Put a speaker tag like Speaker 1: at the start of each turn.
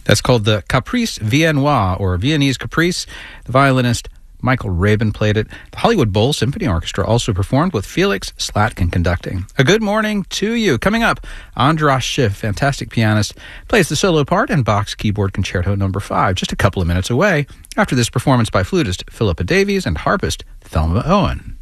Speaker 1: That's called the Caprice Viennois, or Viennese Caprice. The violinist Michael Rabin played it. The Hollywood Bowl Symphony Orchestra also performed with Felix Slatkin conducting. A good morning to you. Coming up, Andras Schiff, fantastic pianist, plays the solo part in Bach's Keyboard Concerto No. 5, just a couple of minutes away after this performance by flutist Philippa Davies and harpist Thelma Owen.